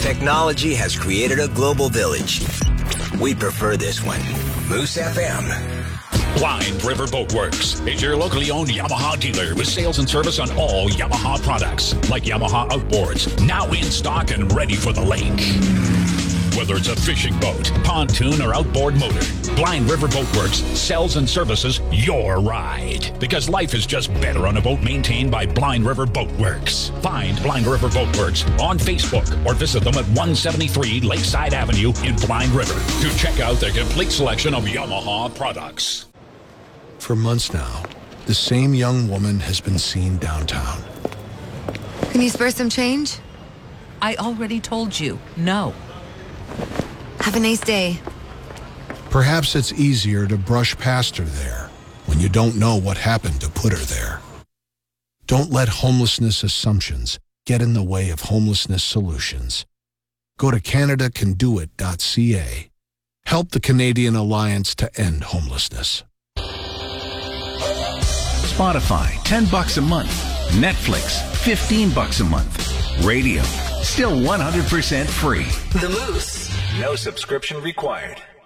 Technology has created a global village. We prefer this one. Moose FM. Blind River Boatworks is your locally owned Yamaha dealer with sales and service on all Yamaha products, like Yamaha outboards, now in stock and ready for the lake. Whether it's a fishing boat, pontoon, or outboard motor, Blind River Boatworks sells and services your ride. Because life is just better on a boat maintained by Blind River Boatworks. Find Blind River Boatworks on Facebook or visit them at 173 Lakeside Avenue in Blind River to check out their complete selection of Yamaha products. For months now, the same young woman has been seen downtown. Can you spare some change? I already told you, no. Have a nice day. Perhaps it's easier to brush past her there when you don't know what happened to put her there. Don't let homelessness assumptions get in the way of homelessness solutions. Go to CanadaCanDoIt.ca. Help the Canadian Alliance to End Homelessness. Spotify, $10 a month. Netflix, $15 a month. Radio, still 100% free. The Moose. No subscription required.